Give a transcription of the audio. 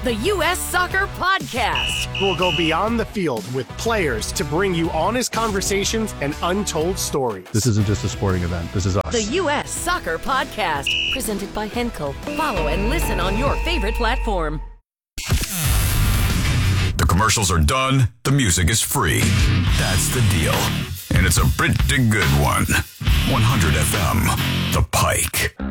the U.S. Soccer Podcast. We'll go beyond the field with players to bring you honest conversations and untold stories. This isn't just a sporting event. This is us. The U.S. Soccer Podcast, presented by Henkel. Follow and listen on your favorite platform. The commercials are done. The music is free. That's the deal. And it's a pretty good one. 100 FM, The Pike.